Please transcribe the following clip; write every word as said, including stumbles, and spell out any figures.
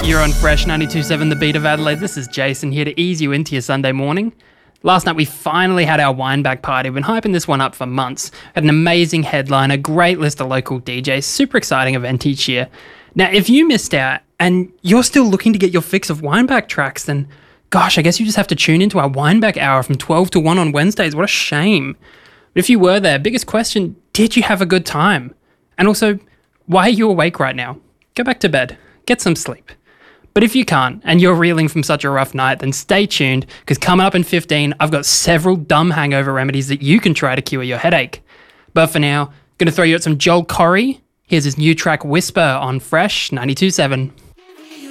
You're on Fresh ninety-two point seven The Beat of Adelaide. This is Jason here to ease you into your Sunday morning. Last night we finally had our Wineback party. We've been hyping this one up for months. Had an amazing headline, a great list of local D Js, super exciting event each year. Now, if you missed out and you're still looking to get your fix of Wineback tracks, then gosh, I guess you just have to tune into our Wineback hour from twelve to one on Wednesdays. What a shame. But if you were there, biggest question, did you have a good time? And also, why are you awake right now? Go back to bed. Get some sleep. But if you can't, and you're reeling from such a rough night, then stay tuned, because coming up in fifteen, I've got several dumb hangover remedies that you can try to cure your headache. But for now, going to throw you at some Joel Corry. Here's his new track, Whisper, on Fresh ninety-two point seven.